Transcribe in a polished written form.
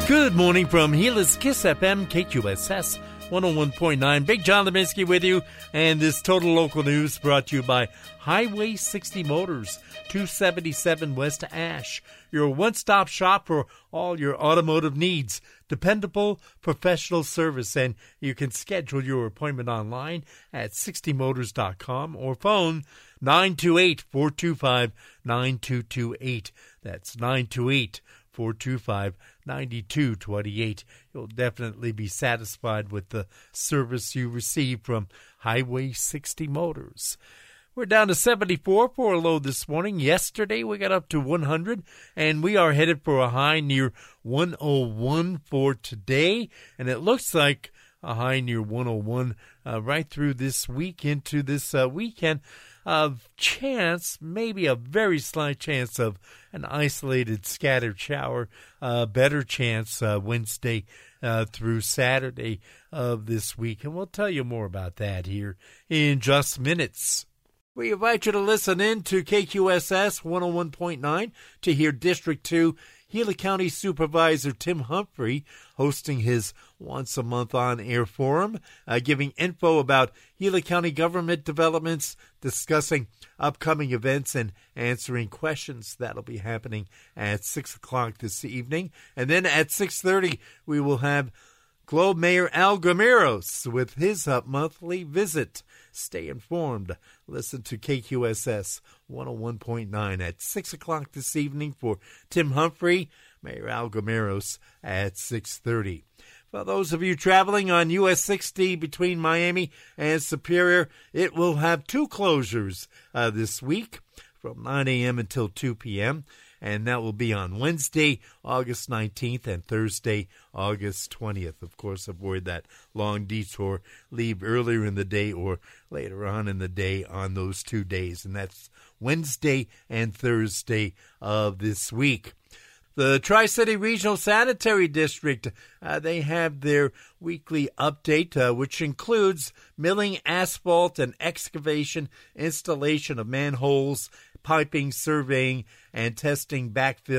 Good morning from Gila's Kiss FM, KQSS 101.9. Big John Leminski with you, and this Total Local News brought to you by Highway 60 Motors, 277 West Ash, your one-stop shop for all your automotive needs. Dependable professional service, and you can schedule your appointment online at 60motors.com or phone 928-425-9228. That's 928-425-9228. You'll definitely be satisfied with the service you receive from Highway 60 Motors. We're down to 74 for a low this morning. Yesterday we got up to 100, and we are headed for a high near 101 for today. And it looks like a high near 101 right through this week into this weekend. Of chance, maybe a very slight chance of an isolated scattered shower. Better chance Wednesday through Saturday of this week. And we'll tell you more about that here in just minutes. We invite you to listen in to KQSS 101.9 to hear District 2 Gila County Supervisor Tim Humphrey hosting his once-a-month on-air forum, giving info about Gila County government developments, discussing upcoming events, and answering questions. That'll be happening at 6 o'clock this evening. And then at 6:30, we will have Globe Mayor Al Gamiros with his monthly visit. Stay informed. Listen to KQSS 101.9 at 6 o'clock this evening for Tim Humphrey, Mayor Al Gamiros at 6:30. For those of you traveling on US 60 between Miami and Superior, it will have two closures this week from 9 a.m. until 2 p.m., and that will be on Wednesday, August 19th, and Thursday, August 20th. Of course, avoid that long detour. Leave earlier in the day or later on in the day on those 2 days, and that's Wednesday and Thursday of this week. The Tri-City Regional Sanitary District, they have their weekly update, which includes milling asphalt and excavation, installation of manholes, piping, surveying, and testing backfill